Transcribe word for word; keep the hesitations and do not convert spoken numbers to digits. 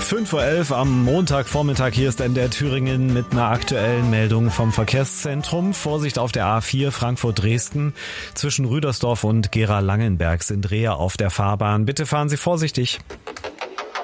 fünf Uhr elf am Montagvormittag. Hier ist N D R Thüringen mit einer aktuellen Meldung vom Verkehrszentrum. Vorsicht auf der A vier Frankfurt-Dresden. Zwischen Rüdersdorf und Gera-Langenberg sind Rehe auf der Fahrbahn. Bitte fahren Sie vorsichtig.